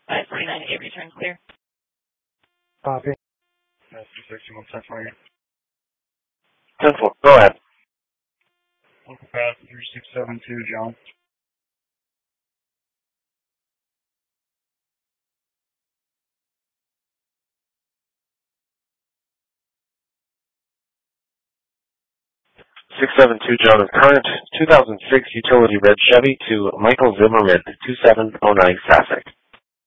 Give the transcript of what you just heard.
549 return clear. Copy. That's 261 for you. 10-4, go ahead. Local passenger 672, John. John is current 2006 utility red Chevy to Michael Zimmerman, 2709 Sasek.